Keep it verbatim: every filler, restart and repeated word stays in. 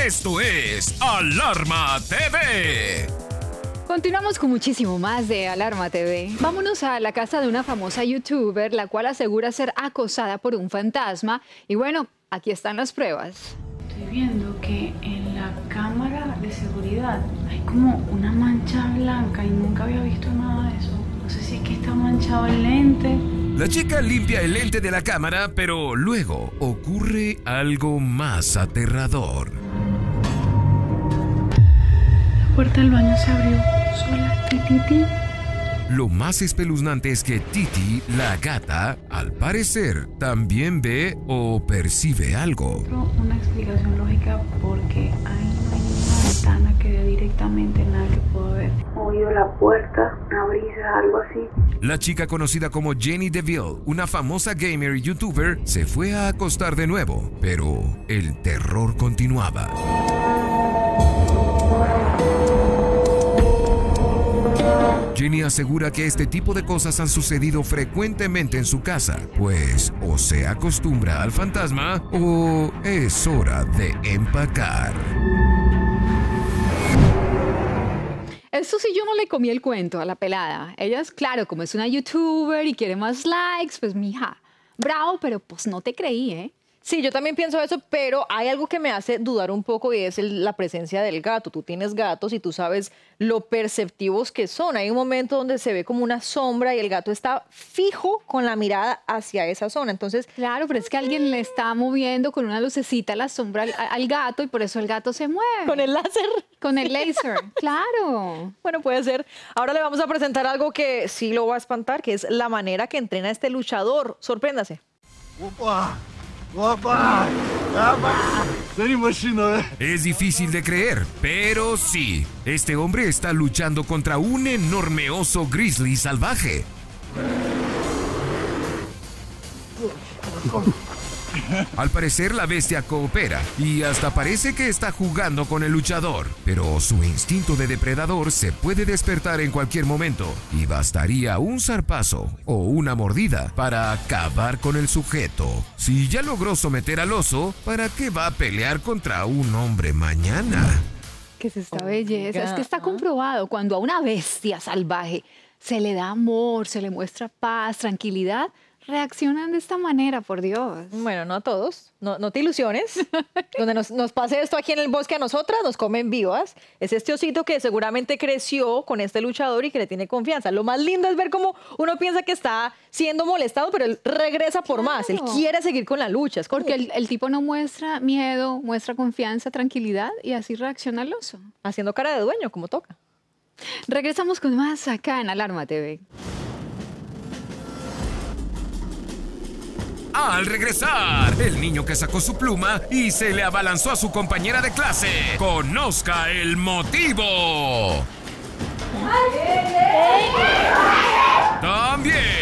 Esto es Alarma T V. Continuamos con muchísimo más de Alarma T V. Vámonos a la casa de una famosa youtuber, la cual asegura ser acosada por un fantasma. Y bueno, aquí están las pruebas. Estoy viendo que en la cámara de seguridad hay como una mancha blanca y nunca había visto nada de eso. No sé si es que está manchado el lente. La chica limpia el lente de la cámara, pero luego ocurre algo más aterrador. La puerta del baño se abrió sola. Titi. Lo más espeluznante es que Titi, la gata, al parecer también ve o percibe algo. Una explicación lógica porque ahí no hay ninguna ventana que dé directamente nada que pueda ver. He oído la puerta, una brisa, algo así. La chica conocida como Jenny DeVille, una famosa gamer y youtuber, se fue a acostar de nuevo, pero el terror continuaba. Jenny asegura que este tipo de cosas han sucedido frecuentemente en su casa, pues o se acostumbra al fantasma o es hora de empacar. Eso sí, yo no le comí el cuento a la pelada. Ella es, claro, como es una youtuber y quiere más likes, pues mija, bravo, pero pues no te creí, ¿eh? Sí, yo también pienso eso, pero hay algo que me hace dudar un poco y es el, la presencia del gato. Tú tienes gatos y tú sabes lo perceptivos que son. Hay un momento donde se ve como una sombra y el gato está fijo con la mirada hacia esa zona. Entonces, claro, pero es que alguien le está moviendo con una lucecita la sombra al, al gato y por eso el gato se mueve. ¿con el láser? Con el láser, claro. Bueno, puede ser. Ahora le vamos a presentar algo que sí lo va a espantar, que es la manera que entrena este luchador. Sorpréndase. ¡Opa! ¡Opa! ¡Opa! Es difícil de creer, pero sí. Este hombre está luchando contra un enorme oso grizzly salvaje. Al parecer la bestia coopera y hasta parece que está jugando con el luchador, pero su instinto de depredador se puede despertar en cualquier momento y bastaría un zarpazo o una mordida para acabar con el sujeto. Si ya logró someter al oso, ¿para qué va a pelear contra un hombre mañana? ¿Qué es esta belleza? Es que está comprobado, cuando a una bestia salvaje se le da amor, se le muestra paz, tranquilidad, reaccionan de esta manera, por Dios. Bueno, no a todos, no, no te ilusiones. Donde nos, nos pase esto aquí en el bosque a nosotras, nos comen vivas. Es este osito que seguramente creció con este luchador y que le tiene confianza. Lo más lindo es ver cómo uno piensa que está siendo molestado, pero él regresa por claro. más. Él quiere seguir con la lucha. Es como... Porque el, el tipo no muestra miedo, muestra confianza, tranquilidad y así reacciona el oso. Haciendo cara de dueño, como toca. Regresamos con más acá en Alarma T V. Al regresar, el niño que sacó su pluma y se le abalanzó a su compañera de clase. Conozca el motivo. También